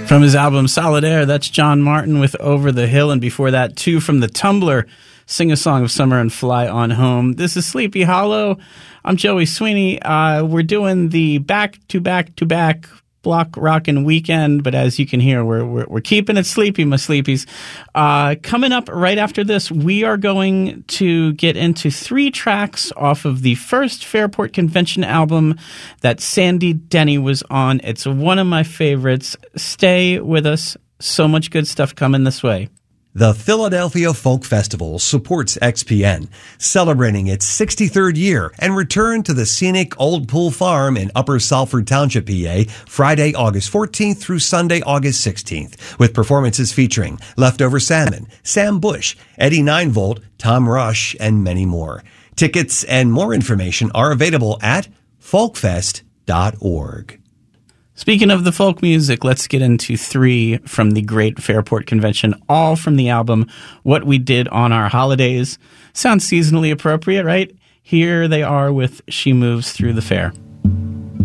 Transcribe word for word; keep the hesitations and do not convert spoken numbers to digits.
From his album Solidaire, that's John Martin with Over the Hill. And before that, two from the Tumbler, Sing a Song of Summer and Fly on Home. This is Sleepy Hollow. I'm Joey Sweeney. Uh, we're doing the back-to-back-to-back block rockin' weekend, but as you can hear, we're we're, we're keeping it sleepy, my sleepies. Uh, coming up right after this, we are going to get into three tracks off of the first Fairport Convention album that Sandy Denny was on. It's one of my favorites. Stay with us. So much good stuff coming this way. The Philadelphia Folk Festival supports X P N, celebrating its sixty-third year and return to the scenic Old Pool Farm in Upper Salford Township, P A, Friday, August fourteenth through Sunday, August sixteenth, with performances featuring Leftover Salmon, Sam Bush, Eddie nine volt, Tom Rush, and many more. Tickets and more information are available at folkfest dot org. Speaking of the folk music, let's get into three from the Great Fairport Convention, all from the album What We Did on Our Holidays. Sounds seasonally appropriate, right? Here they are with She Moves Through the Fair.